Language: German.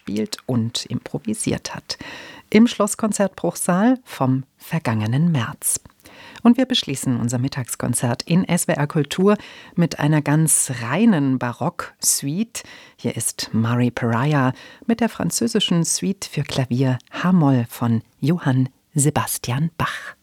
gespielt und improvisiert hat. Im Schlosskonzert Bruchsal vom vergangenen März. Und wir beschließen unser Mittagskonzert in SWR Kultur mit einer ganz reinen Barock-Suite. Hier ist Marie Pariah mit der französischen Suite für Klavier H-Moll von Johann Sebastian Bach.